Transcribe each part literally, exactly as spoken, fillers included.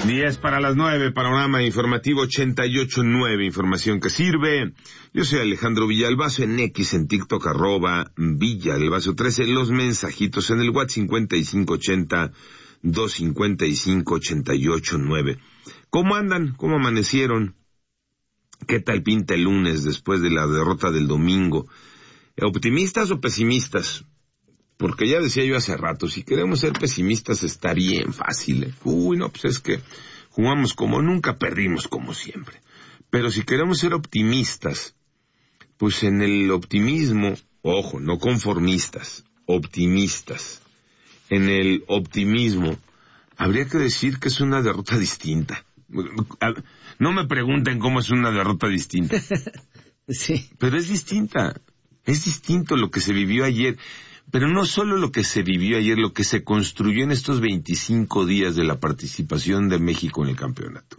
diez para las nueve, panorama informativo ochenta y ocho nueve, información que sirve. Yo soy Alejandro Villalbazo, en X, en TikTok, arroba Villalbazo trece, los mensajitos en el WhatsApp cincuenta y cinco ochenta, doscientos cincuenta y cinco, ochenta y ocho nueve. ¿Cómo andan? ¿Cómo amanecieron? ¿Qué tal pinta el lunes después de la derrota del domingo? ¿Optimistas o pesimistas? Porque ya decía yo hace rato, si queremos ser pesimistas está bien fácil, ¿eh? Uy, no, pues es que jugamos como nunca, perdimos como siempre. Pero si queremos ser optimistas, pues en el optimismo, ojo, no conformistas, optimistas. En el optimismo habría que decir que es una derrota distinta. No me pregunten cómo es una derrota distinta. Sí. Pero es distinta. Es distinto lo que se vivió ayer. Pero no solo lo que se vivió ayer, lo que se construyó en estos veinticinco días de la participación de México en el campeonato.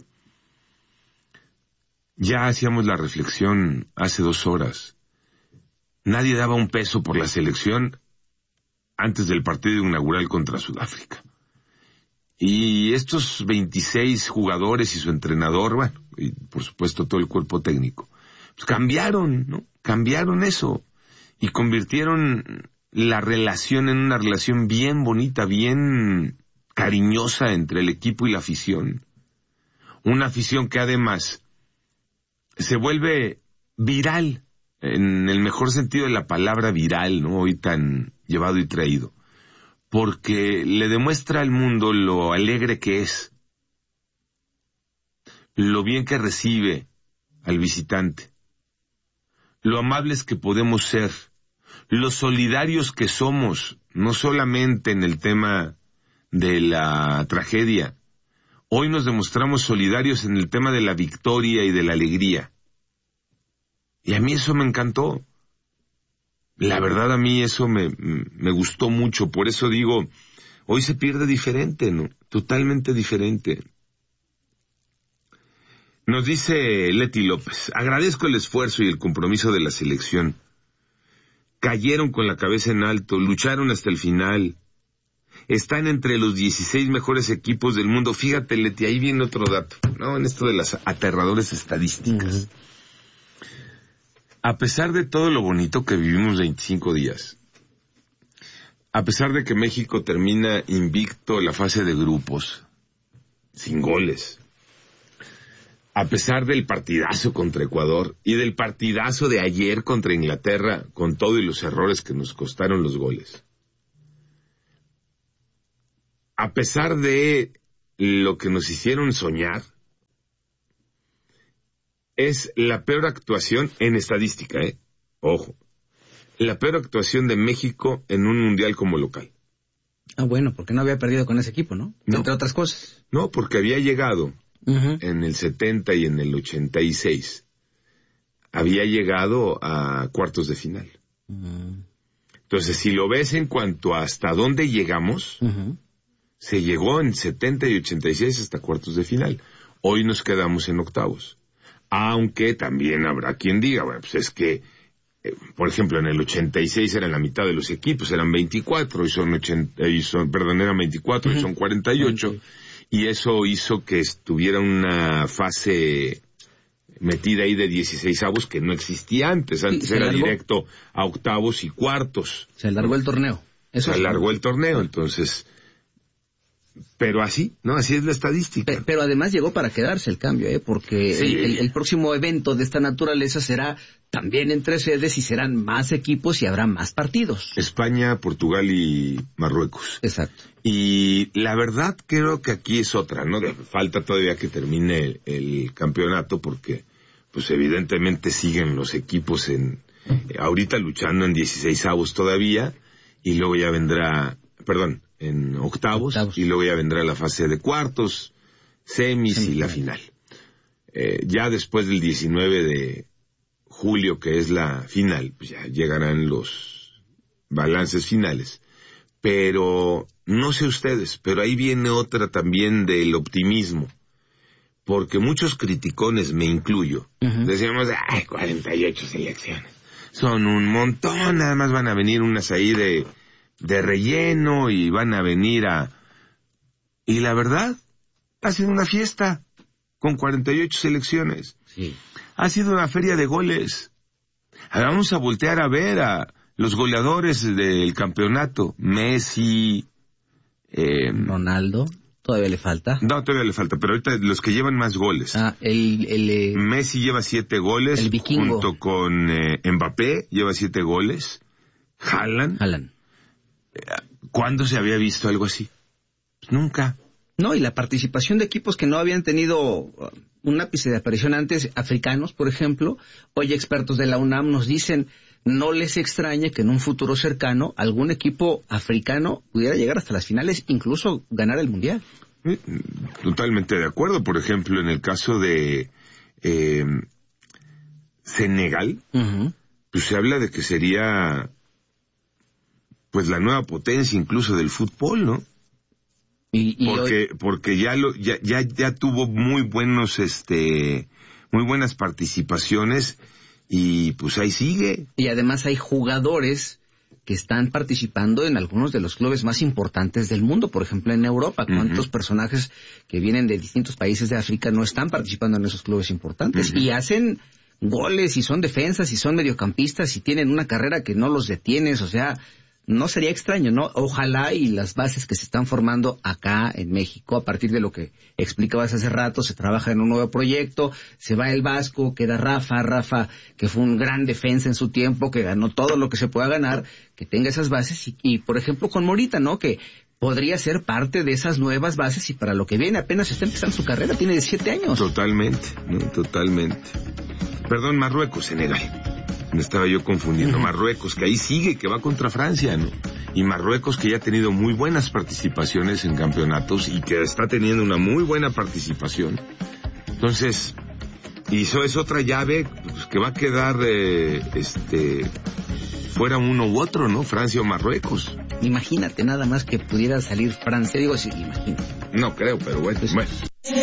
Ya hacíamos la reflexión hace dos horas. Nadie daba un peso por la selección antes del partido inaugural contra Sudáfrica. Y estos veintiséis jugadores y su entrenador, bueno, y por supuesto todo el cuerpo técnico, pues cambiaron, ¿no? Cambiaron eso y convirtieron la relación en una relación bien bonita, bien cariñosa entre el equipo y la afición. Una afición que además se vuelve viral, en el mejor sentido de la palabra viral, ¿no? Hoy tan llevado y traído. Porque le demuestra al mundo lo alegre que es, lo bien que recibe al visitante, lo amables que podemos ser, los solidarios que somos, no solamente en el tema de la tragedia. Hoy nos demostramos solidarios en el tema de la victoria y de la alegría. Y a mí eso me encantó. La verdad, a mí eso me, me gustó mucho. Por eso digo, hoy se pierde diferente, ¿no? Totalmente diferente. Nos dice Leti López, agradezco el esfuerzo y el compromiso de la selección. Cayeron con la cabeza en alto, lucharon hasta el final. Están entre los dieciséis mejores equipos del mundo. Fíjate, Leti, ahí viene otro dato, ¿no? En esto de las aterradoras estadísticas. Uh-huh. A pesar de todo lo bonito que vivimos veinticinco días, a pesar de que México termina invicto la fase de grupos, sin goles, a pesar del partidazo contra Ecuador y del partidazo de ayer contra Inglaterra, con todo y los errores que nos costaron los goles, a pesar de lo que nos hicieron soñar, es la peor actuación en estadística, ¿eh? Ojo. La peor actuación de México en un mundial como local. Ah, bueno, porque no había perdido con ese equipo, ¿no? No. Entre otras cosas. No, porque había llegado uh-huh. en el setenta y en el ochenta y seis. Había llegado a cuartos de final. Uh-huh. Entonces, si lo ves en cuanto a hasta dónde llegamos, uh-huh. se llegó en setenta y ochenta y seis hasta cuartos de final. Hoy nos quedamos en octavos. Aunque también habrá quien diga, bueno, pues es que, eh, por ejemplo, en el ochenta y seis eran la mitad de los equipos, eran veinticuatro, y son ochenta, y son, perdón, eran veinticuatro, uh-huh. y son cuarenta y ocho, uh-huh. y eso hizo que estuviera una fase metida ahí de dieciséis avos que no existía antes, antes sí, era alargó. Directo a octavos y cuartos. Se alargó el torneo. Eso se alargó el torneo, entonces... Pero así, ¿no? Así es la estadística. Pero, pero además llegó para quedarse el cambio, ¿eh? Porque sí. el, el, el próximo evento de esta naturaleza será también entre sedes y serán más equipos y habrá más partidos. España, Portugal y Marruecos. Exacto. Y la verdad creo que aquí es otra, ¿no? Falta todavía que termine el, el campeonato porque, pues evidentemente siguen los equipos en eh, ahorita luchando en dieciséis avos todavía y luego ya vendrá, perdón, en octavos, octavos, y luego ya vendrá la fase de cuartos, semis sí, y la final. Eh, ya después del diecinueve de julio, que es la final, pues ya llegarán los balances finales. Pero, no sé ustedes, pero ahí viene otra también del optimismo. Porque muchos criticones, me incluyo, uh-huh. decíamos, ay, cuarenta y ocho selecciones. Son un montón, nada más van a venir unas ahí de... de relleno y van a venir a... Y la verdad hacen una fiesta con cuarenta y ocho selecciones. Sí. Ha sido una feria de goles. Ahora vamos a voltear a ver a los goleadores del campeonato. Messi, eh, Ronaldo, todavía le falta. No, todavía le falta, pero ahorita los que llevan más goles. Ah, el... el eh, Messi lleva siete goles. El vikingo. Junto con eh, Mbappé, lleva siete goles. Haaland. Haaland. ¿Cuándo se había visto algo así? Nunca. No, y la participación de equipos que no habían tenido un ápice de aparición antes, africanos, por ejemplo. Hoy expertos de la UNAM nos dicen, no les extraña que en un futuro cercano algún equipo africano pudiera llegar hasta las finales, incluso ganar el Mundial. Totalmente de acuerdo. Por ejemplo, en el caso de eh, Senegal, uh-huh. pues se habla de que sería pues la nueva potencia incluso del fútbol, ¿no? Y, y porque hoy... porque ya lo ya ya ya tuvo muy buenos este muy buenas participaciones y pues ahí sigue. Y además hay jugadores que están participando en algunos de los clubes más importantes del mundo, por ejemplo en Europa. ¿Cuántos uh-huh. personajes que vienen de distintos países de África no están participando en esos clubes importantes? Uh-huh. Y hacen goles y son defensas y son mediocampistas y tienen una carrera que no los detienes, o sea, no sería extraño, ¿no? Ojalá y las bases que se están formando acá en México, a partir de lo que explicabas hace rato, se trabaja en un nuevo proyecto, se va el Vasco, queda Rafa, Rafa, que fue un gran defensa en su tiempo, que ganó todo lo que se pueda ganar, que tenga esas bases, y, y por ejemplo con Morita, ¿no? Que podría ser parte de esas nuevas bases y para lo que viene apenas está empezando su carrera, tiene diecisiete años. Totalmente, ¿no? Totalmente. Perdón, Marruecos, Senegal. Me estaba yo confundiendo. Uh-huh. Marruecos, que ahí sigue, que va contra Francia, ¿no? Y Marruecos, que ya ha tenido muy buenas participaciones en campeonatos y que está teniendo una muy buena participación. Entonces, y eso es otra llave pues, que va a quedar, eh, este, fuera uno u otro, ¿no? Francia o Marruecos. Imagínate nada más que pudiera salir Francia. Digo, sí, imagínate. No creo, pero bueno. Pues, bueno.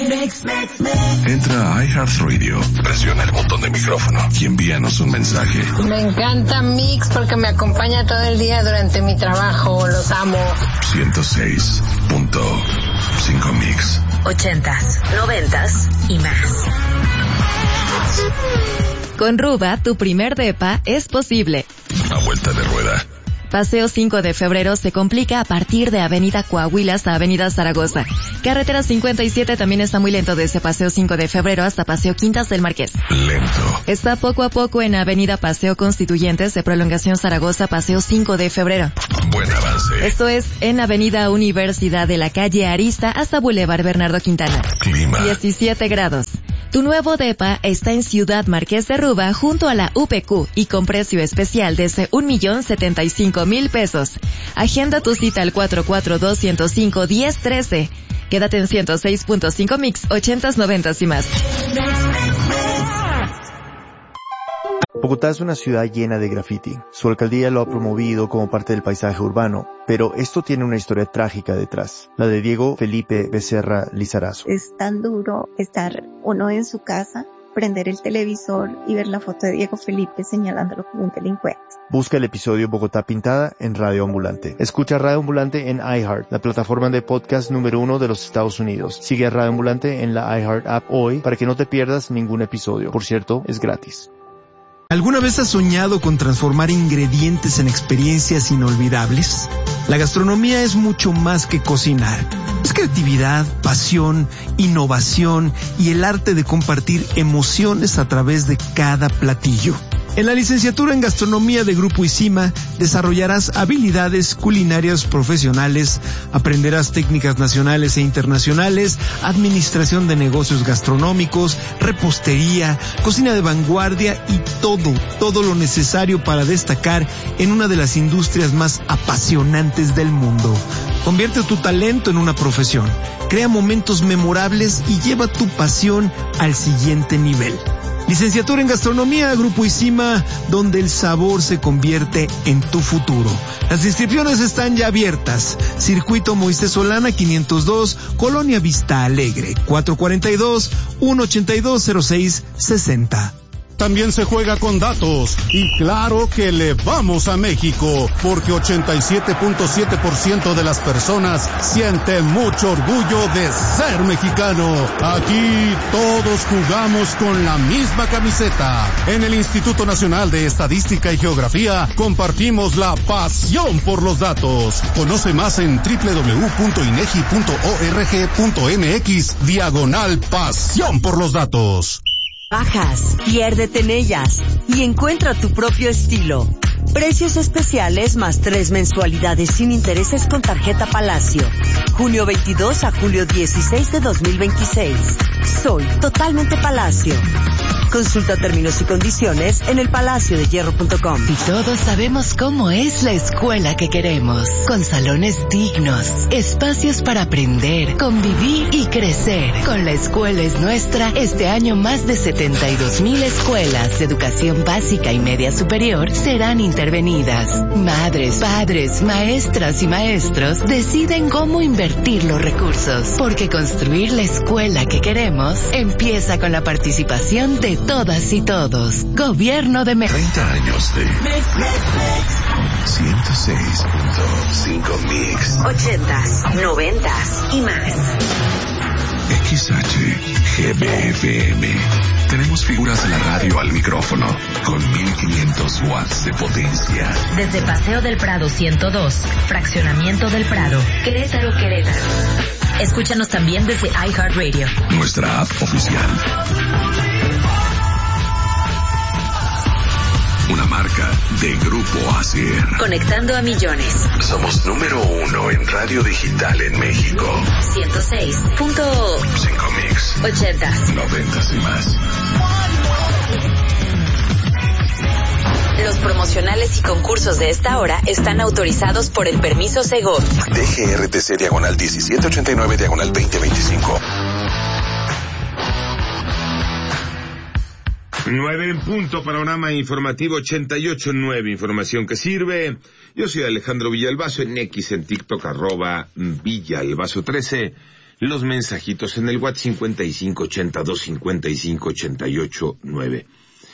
Entra a iHeartRadio, presiona el botón de micrófono y envíanos un mensaje. Me encanta Mix porque me acompaña todo el día durante mi trabajo. Los amo. ciento seis punto cinco Mix. Ochentas, noventas y más. Con Ruba, tu primer depa es posible. A vuelta de rueda. Paseo cinco de febrero se complica a partir de Avenida Coahuila hasta Avenida Zaragoza. Carretera cincuenta y siete también está muy lento desde Paseo cinco de febrero hasta Paseo Quintas del Marqués. Lento. Está poco a poco en Avenida Paseo Constituyentes de Prolongación Zaragoza, Paseo cinco de febrero. Buen avance. Esto es en Avenida Universidad de la calle Arista hasta Boulevard Bernardo Quintana. Clima. diecisiete grados. Tu nuevo depa está en Ciudad Marqués de Ruba junto a la U P Q y con precio especial desde un millón setenta y cinco mil pesos. Agenda tu cita al cuatro cuatro dos, ciento cinco, diez trece. Quédate en ciento seis punto cinco Mix, ochentas, noventas y más. Bogotá es una ciudad llena de graffiti. Su alcaldía lo ha promovido como parte del paisaje urbano, pero esto tiene una historia trágica detrás, la de Diego Felipe Becerra Lizarazo. Es tan duro estar uno en su casa, prender el televisor y ver la foto de Diego Felipe señalándolo como un delincuente. Busca el episodio Bogotá Pintada en Radio Ambulante. Escucha Radio Ambulante en iHeart, la plataforma de podcast número uno de los Estados Unidos. Sigue a Radio Ambulante en la iHeart app hoy para que no te pierdas ningún episodio. Por cierto, es gratis. ¿Alguna vez has soñado con transformar ingredientes en experiencias inolvidables? La gastronomía es mucho más que cocinar. Es creatividad, pasión, innovación y el arte de compartir emociones a través de cada platillo. En la licenciatura en Gastronomía de Grupo ICIMA desarrollarás habilidades culinarias profesionales, aprenderás técnicas nacionales e internacionales, administración de negocios gastronómicos, repostería, cocina de vanguardia y todo, todo lo necesario para destacar en una de las industrias más apasionantes del mundo. Convierte tu talento en una profesión, crea momentos memorables y lleva tu pasión al siguiente nivel. Licenciatura en Gastronomía, Grupo ICIMA, donde el sabor se convierte en tu futuro. Las inscripciones están ya abiertas. Circuito Moisés Solana quinientos dos, Colonia Vista Alegre, cuatro cuatro dos, uno ocho dos, cero seis seis cero. también se juega con datos. Y claro que le vamos a México, porque ochenta y siete punto siete por ciento de las personas siente mucho orgullo de ser mexicano. Aquí todos jugamos con la misma camiseta. En el Instituto Nacional de Estadística y Geografía compartimos la pasión por los datos. Conoce más en doble u doble u doble u punto inegi punto org punto mx diagonal pasión por los datos. Bajas, piérdete en ellas y encuentra tu propio estilo. Precios especiales más tres mensualidades sin intereses con tarjeta Palacio. Junio veintidós a julio dieciséis de dos mil veintiséis. Soy totalmente Palacio. Consulta términos y condiciones en el palacio de hierro punto com. Y todos sabemos cómo es la escuela que queremos. Con salones dignos, espacios para aprender, convivir y crecer. Con La Escuela es Nuestra, este año más de setenta y dos mil escuelas de educación básica y media superior serán intervenidas. Madres, padres, maestras y maestros deciden cómo invertir los recursos. Porque construir la escuela que queremos empieza con la participación de todas y todos. Gobierno de México. treinta años de ciento seis punto cinco Mix. ochentas, noventas y más. X H G B F M. Tenemos figuras de la radio al micrófono con mil quinientos watts de potencia. Desde Paseo del Prado ciento dos, Fraccionamiento del Prado, Querétaro, Querétaro. Escúchanos también desde iHeartRadio. Nuestra app oficial. Una marca de Grupo Acer. Conectando a millones. Somos número uno en radio digital en México. ciento seis punto cinco Mix. ochentas. Noventas y más. Los promocionales y concursos de esta hora están autorizados por el permiso Segov. D G R T C diagonal diecisiete ochenta y nueve diagonal veinte veinticinco. Nueve en punto, panorama informativo ochenta y ocho nueve, información que sirve. Yo soy Alejandro Villalbazo, en X, en TikTok, arroba Villalbazo trece. Los mensajitos en el WhatsApp cincuenta y cinco ochenta y dos cincuenta y cinco ochenta y ocho nueve.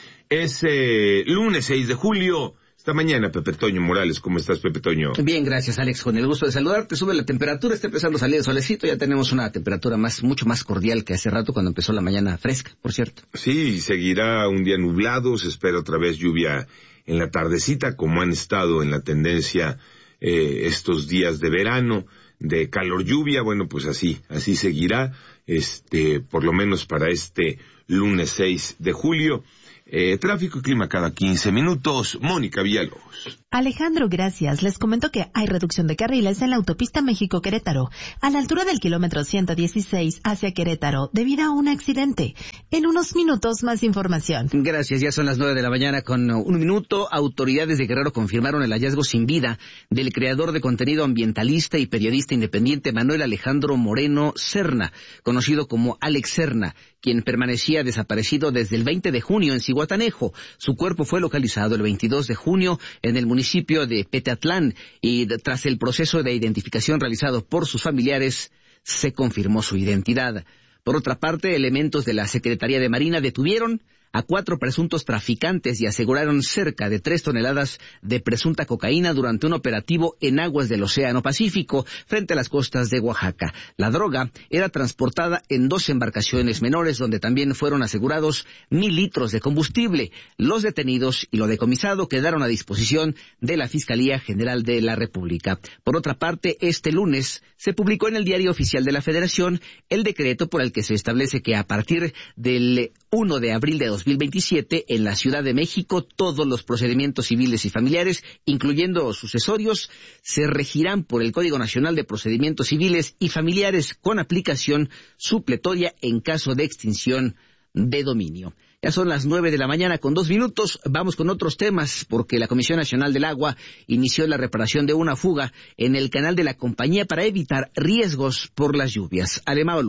Es eh, lunes seis de julio. Esta mañana, Pepe Toño Morales. ¿Cómo estás, Pepe Toño? Bien, gracias, Alex. Con el gusto de saludarte. Sube la temperatura, está empezando a salir el solecito. Ya tenemos una temperatura más, mucho más cordial que hace rato cuando empezó la mañana fresca, por cierto. Sí, seguirá un día nublado. Se espera otra vez lluvia en la tardecita, como han estado en la tendencia eh, estos días de verano, de calor-lluvia. Bueno, pues así, así seguirá, este, por lo menos para este lunes seis de julio. Eh, tráfico y clima cada quince minutos. Mónica Villalobos. Alejandro, gracias. Les comento que hay reducción de carriles en la autopista México-Querétaro, a la altura del kilómetro ciento dieciséis hacia Querétaro, debido a un accidente. En unos minutos, más información. Gracias, ya son las nueve de la mañana con un minuto. Autoridades de Guerrero confirmaron el hallazgo sin vida del creador de contenido ambientalista y periodista independiente Manuel Alejandro Moreno Serna, conocido como Alex Serna, quien permanecía desaparecido desde el veinte de junio en Zihuatanejo. Su cuerpo fue localizado el veintidós de junio en el municipio de Petatlán y de, tras el proceso de identificación realizado por sus familiares, se confirmó su identidad. Por otra parte, elementos de la Secretaría de Marina detuvieron a cuatro presuntos traficantes y aseguraron cerca de tres toneladas de presunta cocaína durante un operativo en aguas del Océano Pacífico frente a las costas de Oaxaca. La droga era transportada en dos embarcaciones menores donde también fueron asegurados mil litros de combustible. Los detenidos y lo decomisado quedaron a disposición de la Fiscalía General de la República. Por otra parte, este lunes se publicó en el Diario Oficial de la Federación el decreto por el que se establece que a partir del primero de abril de dos mil veintisiete, en la Ciudad de México, todos los procedimientos civiles y familiares, incluyendo sucesorios, se regirán por el Código Nacional de Procedimientos Civiles y Familiares con aplicación supletoria en caso de extinción de dominio. Ya son las nueve de la mañana con dos minutos. Vamos con otros temas porque la Comisión Nacional del Agua inició la reparación de una fuga en el canal de la compañía para evitar riesgos por las lluvias. Alemao Luna.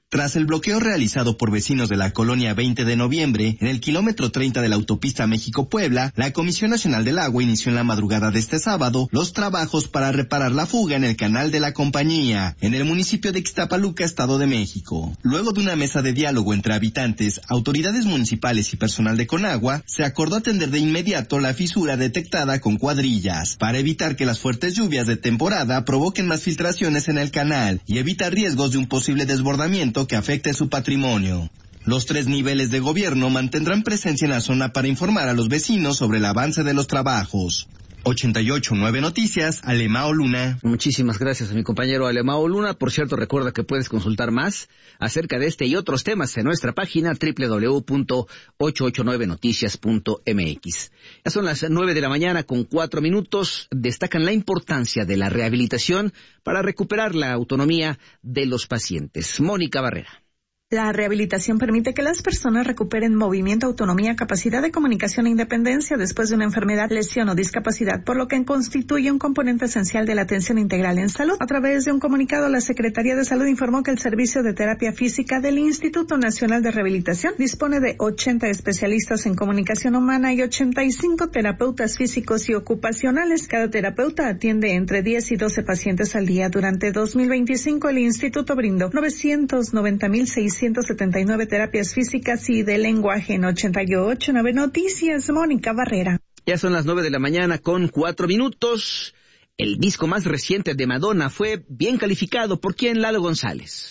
Tras el bloqueo realizado por vecinos de la colonia veinte de noviembre, en el kilómetro treinta de la autopista México-Puebla, la Comisión Nacional del Agua inició en la madrugada de este sábado los trabajos para reparar la fuga en el canal de la compañía, en el municipio de Ixtapaluca, Estado de México. Luego de una mesa de diálogo entre habitantes, autoridades municipales y personal de Conagua, se acordó atender de inmediato la fisura detectada con cuadrillas, para evitar que las fuertes lluvias de temporada provoquen más filtraciones en el canal y evitar riesgos de un posible desbordamiento que afecte su patrimonio. Los tres niveles de gobierno mantendrán presencia en la zona para informar a los vecinos sobre el avance de los trabajos. ochenta y ocho punto nueve Noticias, Alemao Luna. Muchísimas gracias a mi compañero Alemao Luna. Por cierto, recuerda que puedes consultar más acerca de este y otros temas en nuestra página doble u doble u doble u punto ochocientos ochenta y nueve noticias punto m x. Ya son las nueve de la mañana con cuatro minutos. Destacan la importancia de la rehabilitación para recuperar la autonomía de los pacientes. Mónica Barrera. La rehabilitación permite que las personas recuperen movimiento, autonomía, capacidad de comunicación e independencia después de una enfermedad, lesión o discapacidad, por lo que constituye un componente esencial de la atención integral en salud. A través de un comunicado, la Secretaría de Salud informó que el Servicio de Terapia Física del Instituto Nacional de Rehabilitación dispone de ochenta especialistas en comunicación humana y ochenta y cinco terapeutas físicos y ocupacionales. Cada terapeuta atiende entre diez y doce pacientes al día. Durante dos mil veinticinco, el instituto brindó novecientos noventa mil seiscientos setenta y nueve terapias físicas y de lenguaje en ochenta y ocho punto nueve Noticias. Mónica Barrera. Ya son las nueve de la mañana con cuatro minutos. El disco más reciente de Madonna fue bien calificado. ¿Por quién? Lalo González.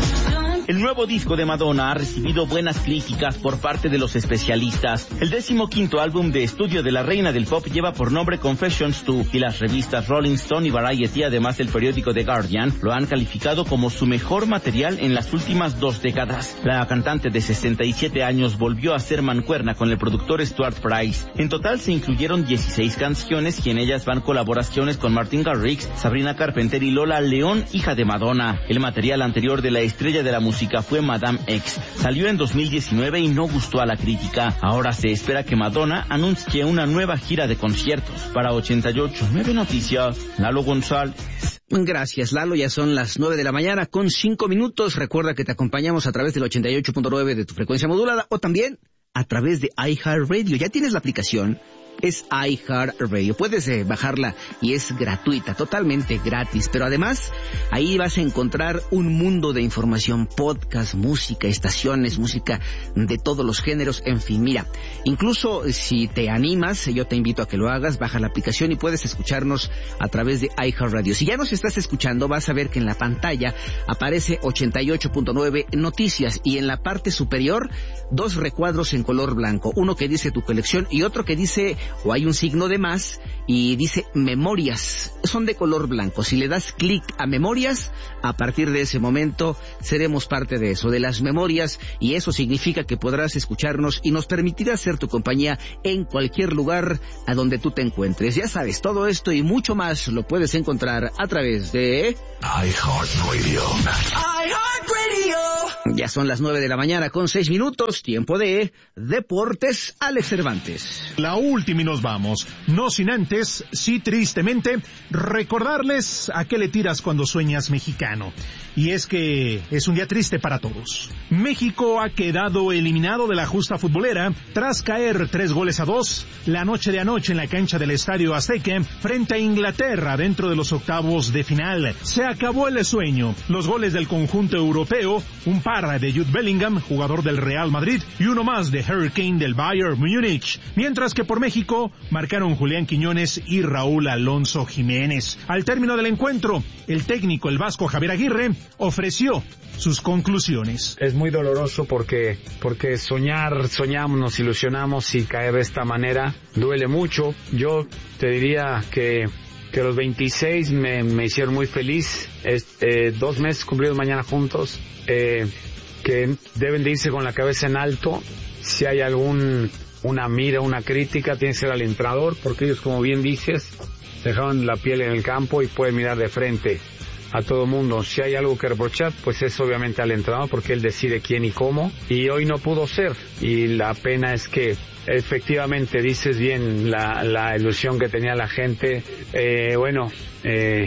El nuevo disco de Madonna ha recibido buenas críticas por parte de los especialistas. El decimoquinto álbum de estudio de la reina del pop lleva por nombre Confessions dos y las revistas Rolling Stone y Variety, además del periódico The Guardian, lo han calificado como su mejor material en las últimas dos décadas. La cantante de sesenta y siete años volvió a ser mancuerna con el productor Stuart Price. En total se incluyeron dieciséis canciones y en ellas van colaboraciones con Martin Garrix, Sabrina Carpenter y Lola León, hija de Madonna. El material anterior de la estrella de la música fue Madame X. Salió en dos mil diecinueve y no gustó a la crítica. Ahora se espera que Madonna anuncie una nueva gira de conciertos. Para ochenta y ocho punto nueve Noticias, Lalo González. Gracias, Lalo. Ya son las nueve de la mañana con cinco minutos. Recuerda que te acompañamos a través del ochenta y ocho punto nueve de tu frecuencia modulada o también a través de iHeartRadio. ¿Ya tienes la aplicación? Es iHeartRadio. Puedes eh, bajarla y es gratuita, totalmente gratis. Pero además, ahí vas a encontrar un mundo de información, podcast, música, estaciones, música de todos los géneros, en fin, mira. Incluso si te animas, yo te invito a que lo hagas, baja la aplicación y puedes escucharnos a través de iHeartRadio. Si ya nos estás escuchando, vas a ver que en la pantalla aparece ochenta y ocho punto nueve Noticias y en la parte superior, dos recuadros en color blanco. Uno que dice tu colección y otro que dice, o hay un signo de más y dice memorias. Son de color blanco. Si le das clic a memorias, a partir de ese momento seremos parte de eso, de las memorias, y eso significa que podrás escucharnos y nos permitirá ser tu compañía en cualquier lugar a donde tú te encuentres. Ya sabes, todo esto y mucho más lo puedes encontrar a través de iHeartRadio. iHeartRadio. Ya son las nueve de la mañana con seis minutos, tiempo de Deportes. Alex Cervantes. La última y nos vamos. No sin antes, sí tristemente, recordarles a qué le tiras cuando sueñas mexicano. Y es que es un día triste para todos. México ha quedado eliminado de la justa futbolera tras caer tres goles a dos la noche de anoche en la cancha del Estadio Azteca frente a Inglaterra dentro de los octavos de final. Se acabó el sueño. Los goles del conjunto europeo, un par de Jude Bellingham, jugador del Real Madrid, y uno más de Harry Kane del Bayern Múnich. Mientras que por México marcaron Julián Quiñones y Raúl Alonso Jiménez. Al término del encuentro, el técnico, el vasco Javier Aguirre, ofreció sus conclusiones. Es muy doloroso porque porque soñar, soñamos, nos ilusionamos y caer de esta manera duele mucho. Yo te diría que que los veintiséis me, me hicieron muy feliz. Es, eh, dos meses cumplidos mañana juntos, eh, que deben de irse con la cabeza en alto. Si hay algún una mira, una crítica, tiene que ser al entrenador, porque ellos, como bien dices, dejaron la piel en el campo y pueden mirar de frente a todo mundo. Si hay algo que reprochar, pues es obviamente al entrenador, porque él decide quién y cómo, y hoy no pudo ser, y la pena es que efectivamente dices bien la, la ilusión que tenía la gente. Eh, bueno, eh,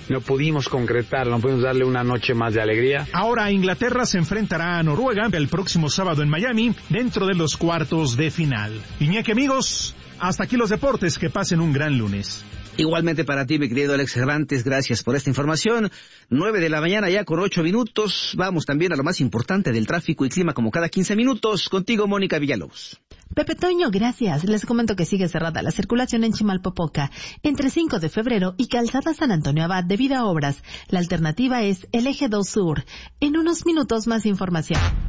no pudimos concretar, no pudimos darle una noche más de alegría. Ahora Inglaterra se enfrentará a Noruega el próximo sábado en Miami, dentro de los cuartos de final. Iñaki, amigos, hasta aquí los deportes, que pasen un gran lunes. Igualmente para ti, mi querido Alex Cervantes, gracias por esta información. Nueve de la mañana ya con ocho minutos. Vamos también a lo más importante del tráfico y clima como cada quince minutos. Contigo, Mónica Villalobos. Pepe Toño, gracias. Les comento que sigue cerrada la circulación en Chimalpopoca, entre cinco de febrero y Calzada San Antonio Abad debido a obras. La alternativa es el Eje dos Sur. En unos minutos más información.